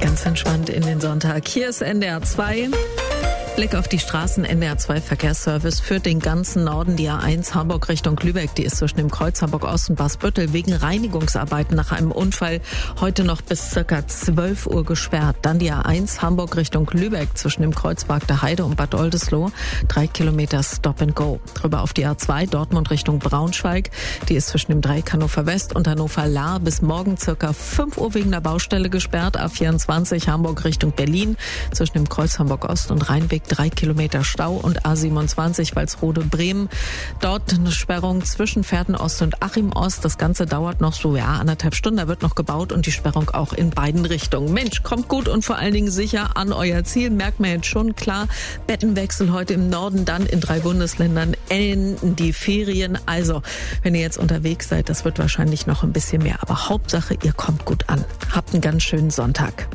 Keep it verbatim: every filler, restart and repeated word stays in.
Ganz entspannt in den Sonntag. Hier ist N D R zwei. Blick auf die Straßen. N D R zwei Verkehrsservice führt den ganzen Norden. Die A eins Hamburg Richtung Lübeck, die ist zwischen dem Kreuz Hamburg Ost und Basbüttel wegen Reinigungsarbeiten nach einem Unfall heute noch bis circa zwölf Uhr gesperrt. Dann die A eins Hamburg Richtung Lübeck zwischen dem Kreuz Bargter Heide und Bad Oldesloe. Drei Kilometer Stop and Go. Drüber auf die A zwei Dortmund Richtung Braunschweig. Die ist zwischen dem Dreieck Hannover West und Hannover Lahr bis morgen circa fünf Uhr wegen der Baustelle gesperrt. A vierundzwanzig Hamburg Richtung Berlin zwischen dem Kreuz Hamburg Ost und Rheinweg drei Kilometer Stau und A siebenundzwanzig Walsrode Bremen. Dort eine Sperrung zwischen Pferden Ost und Achim Ost. Das Ganze dauert noch so, ja, anderthalb Stunden. Da wird noch gebaut und die Sperrung auch in beiden Richtungen. Mensch, kommt gut und vor allen Dingen sicher an euer Ziel. Merkt man jetzt schon, klar, Bettenwechsel heute im Norden, dann in drei Bundesländern enden die Ferien. Also, wenn ihr jetzt unterwegs seid, das wird wahrscheinlich noch ein bisschen mehr. Aber Hauptsache, ihr kommt gut an. Habt einen ganz schönen Sonntag.